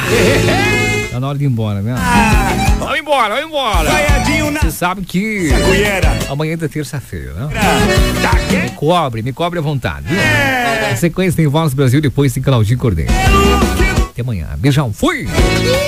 Tá na hora de ir embora, né? Vamos embora, vamos embora. Você sabe que amanhã é terça-feira, né? Me cobre à vontade, viu? Na sequência tem Voz Brasil, depois tem Claudinho Cordeiro. Até amanhã. Beijão, fui!